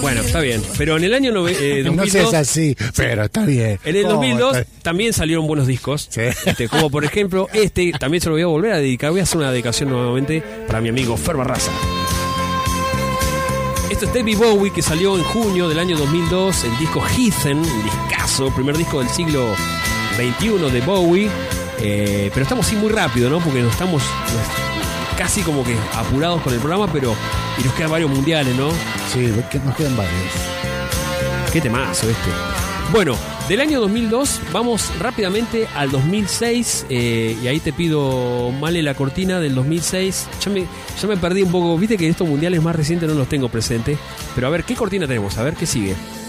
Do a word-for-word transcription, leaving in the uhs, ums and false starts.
Bueno, está bien. Pero en el año nove- eh, dos mil dos... No seas así, pero está bien. En el Oh, dos mil dos está- también salieron buenos discos. Sí. Este, como por ejemplo, este también se lo voy a volver a dedicar. Voy a hacer una dedicación nuevamente para mi amigo Fer Barraza. Esto es David Bowie, que salió en junio del año dos mil dos. El disco Heathen, un discazo, primer disco del siglo veintiuno de Bowie. Eh, pero estamos sí muy rápido, ¿no? Porque nos estamos nos- casi como que apurados con el programa, pero y nos quedan varios mundiales, ¿no? Sí, que nos quedan varios. Qué temazo este. Bueno, del año dos mil dos vamos rápidamente al dos mil seis, eh, y ahí te pido, Male, la cortina del dos mil seis. Ya me, ya me perdí un poco, viste que estos mundiales más recientes no los tengo presentes, pero a ver, ¿qué cortina tenemos? A ver, ¿qué sigue?